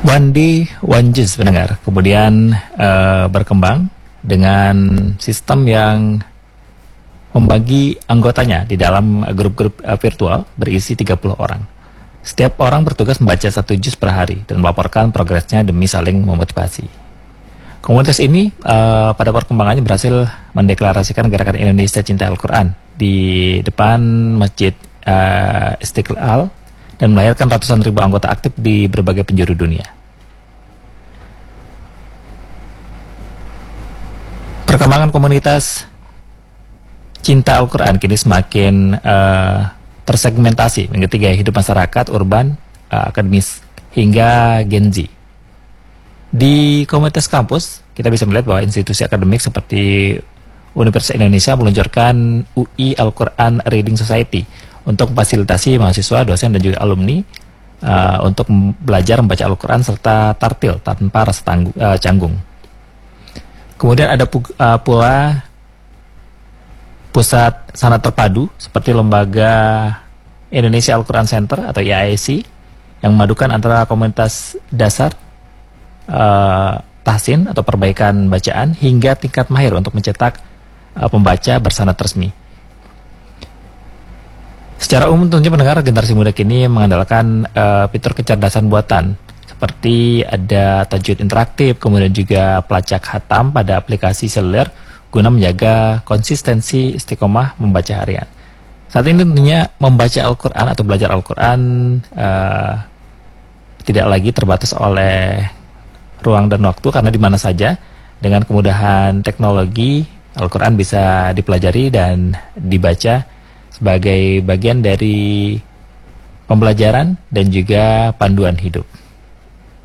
One Day One Juice pendengar kemudian berkembang dengan sistem yang membagi anggotanya di dalam grup-grup virtual berisi 30 orang. Setiap orang bertugas membaca 1 juz per hari dan melaporkan progresnya demi saling memotivasi. Komunitas ini pada perkembangannya berhasil mendeklarasikan gerakan Indonesia Cinta Al-Quran di depan Masjid Istiqlal dan melahirkan ratusan ribu anggota aktif di berbagai penjuru dunia. Perkembangan komunitas Cinta Al-Quran kini semakin tersegmentasi menjadi gaya hidup masyarakat, urban, akademis, hingga Gen Z. Di komunitas kampus, kita bisa melihat bahwa institusi akademik seperti Universitas Indonesia meluncurkan UI Al-Quran Reading Society untuk memfasilitasi mahasiswa, dosen, dan juga alumni untuk belajar membaca Al-Quran serta tartil tanpa rasa canggung. Kemudian ada pula pusat sanat terpadu seperti Lembaga Indonesia Al-Quran Center atau IAIC yang memadukan antara komunitas dasar, tahsin atau perbaikan bacaan hingga tingkat mahir untuk mencetak pembaca bersanad resmi. Secara umum tentunya pendengar generasi muda kini mengandalkan fitur kecerdasan buatan seperti ada tajwid interaktif, kemudian juga pelacak khatam pada aplikasi seluler guna menjaga konsistensi istiqomah membaca harian. Saat ini tentunya membaca Al-Quran atau belajar Al-Quran tidak lagi terbatas oleh ruang dan waktu, karena di mana saja dengan kemudahan teknologi Al-Quran bisa dipelajari dan dibaca sebagai bagian dari pembelajaran dan juga panduan hidup.